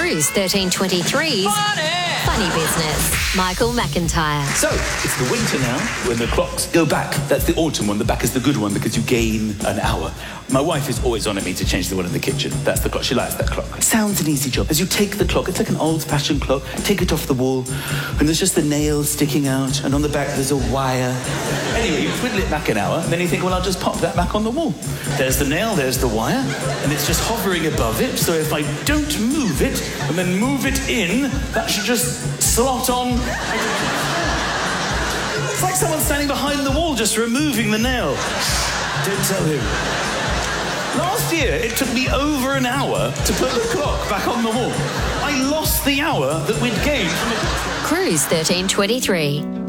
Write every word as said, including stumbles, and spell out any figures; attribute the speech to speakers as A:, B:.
A: Cruise thirteen twenty-three's Funny. Funny Business. Michael McIntyre.
B: So, it's the winter now, when the clocks go back. That's the autumn one. The back is the good one because you gain an hour. My wife is always on at me to change the one in the kitchen. That's the clock. She likes that clock. It sounds an easy job. As you take the clock, it's like an old-fashioned clock, take it off the wall, and there's just the nails sticking out, and on the back there's a wire. Anyway, you twiddle it back an hour, and then you think, well, I'll just pop that back on the wall. There's the nail, there's the wire, and it's just hovering above it, so if I don't move it, and then move it in, that should just slot on. It's like someone standing behind the wall just removing the nail. Don't tell him. Last year, it took me over an hour to put the clock back on the wall. I lost the hour that we'd gained from the...
A: Cruise thirteen twenty-three.